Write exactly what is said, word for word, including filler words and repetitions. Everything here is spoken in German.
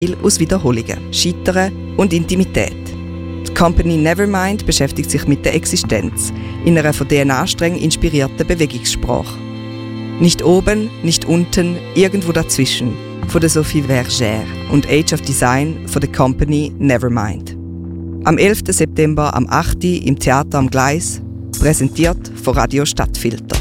aus Wiederholungen, Scheitern und Intimität. Die Company Nevermind beschäftigt sich mit der Existenz in einer von D N A streng inspirierten Bewegungssprache. Nicht oben, nicht unten, irgendwo dazwischen, von der Sophie Vergère und Age of Design von der Company Nevermind. Am elften September am acht Uhr im Theater am Gleis, präsentiert von Radio Stadtfilter.